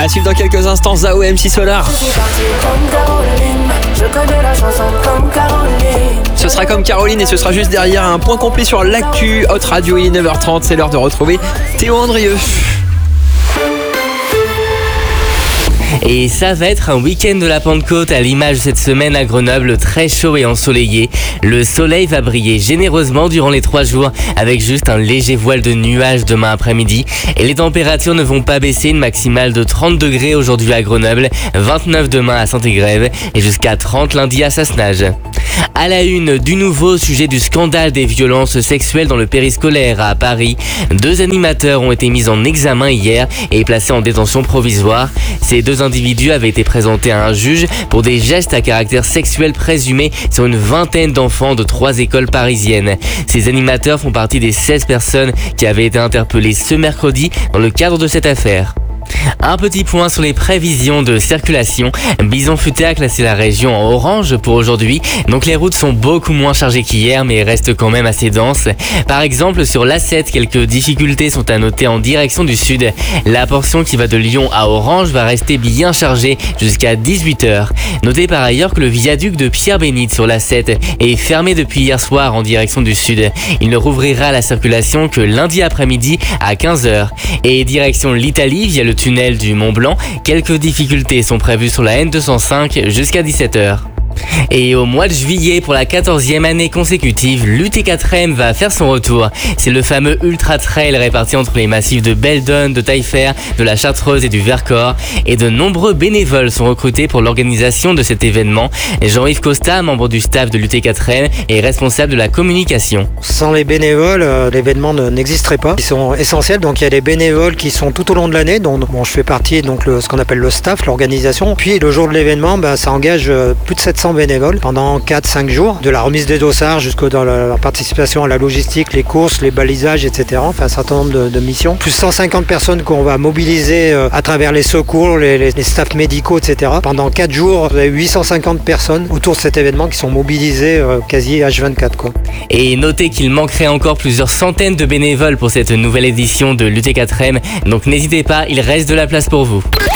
À suivre dans quelques instants, Zao et MC Solar. Ce sera comme Caroline et ce sera juste derrière un point complet sur l'actu Hot Radio. Il est 9h30, c'est l'heure de retrouver Théo Andrieux. Et ça va être un week-end de la Pentecôte à l'image de cette semaine à Grenoble, très chaud et ensoleillé. Le soleil va briller généreusement durant les 3 jours avec juste un léger voile de nuages demain après-midi. Et les températures ne vont pas baisser, une maximale de 30 degrés aujourd'hui à Grenoble, 29 demain à Saint-Égrève et jusqu'à 30 lundi à Sassenage. À la une, du nouveau sujet du scandale des violences sexuelles dans le périscolaire à Paris. 2 animateurs ont été mis en examen hier et placés en détention provisoire. Ces 2 individus avaient été présentés à un juge pour des gestes à caractère sexuel présumés sur une vingtaine d'enfants de 3 écoles parisiennes. Ces animateurs font partie des 16 personnes qui avaient été interpellées ce mercredi dans le cadre de cette affaire. Un petit point sur les prévisions de circulation. Bison Futé a classé la région en orange pour aujourd'hui, donc les routes sont beaucoup moins chargées qu'hier mais restent quand même assez denses. Par exemple sur l'A7, quelques difficultés sont à noter en direction du sud. La portion qui va de Lyon à Orange va rester bien chargée jusqu'à 18h. Notez par ailleurs que le viaduc de Pierre-Bénite sur l'A7 est fermé depuis hier soir en direction du sud. Il ne rouvrira la circulation que lundi après-midi à 15h. Et direction l'Italie via le tunnel du Mont Blanc, quelques difficultés sont prévues sur la N205 jusqu'à 17h. Et au mois de juillet, pour la 14e année consécutive, l'UT4M va faire son retour. C'est le fameux Ultra Trail réparti entre les massifs de Beldon, de Taillefer, de la Chartreuse et du Vercors. Et de nombreux bénévoles sont recrutés pour l'organisation de cet événement. Jean-Yves Costa, membre du staff de l'UT4M, est responsable de la communication. Sans les bénévoles, l'événement n'existerait pas. Ils sont essentiels, donc il y a des bénévoles qui sont tout au long de l'année, dont je fais partie, donc ce qu'on appelle le staff, l'organisation. Puis le jour de l'événement, ça engage plus de 700 bénévoles pendant 4-5 jours, de la remise des dossards jusqu'à la participation à la logistique, les courses, les balisages, etc. Enfin un certain nombre de missions. Plus 150 personnes qu'on va mobiliser à travers les secours, les staffs médicaux, etc. Pendant 4 jours, vous avez 850 personnes autour de cet événement qui sont mobilisées quasi H24, quoi. Et notez qu'il manquerait encore plusieurs centaines de bénévoles pour cette nouvelle édition de l'UT4M, donc n'hésitez pas, il reste de la place pour vous.